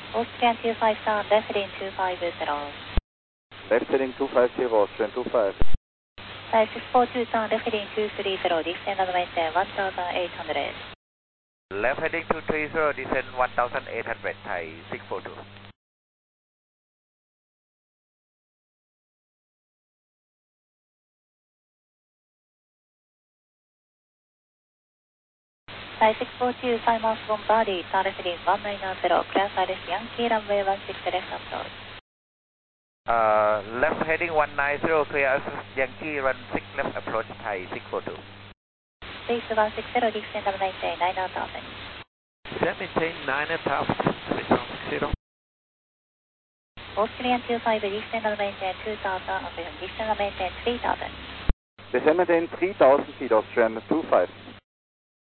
Austrian 250, left heading 250. Left heading 250, Austrian 25. 6423, left heading 230, descend and maintain 1800. Left heading 230, descend 1800, Thai 642. Thai 642, 5 miles from Bali, turn left heading 190, clear silence Yankee, runway 16 left approach. Left heading 190, clear Yankee, run 6 left approach, Thai 642. Base 160, descend and maintain 9000. Descend maintain 9000, 6160. Austrian 25, descend and maintain 2000, descend and maintain 3000. Descend maintain 3000 feet, Austrian 25.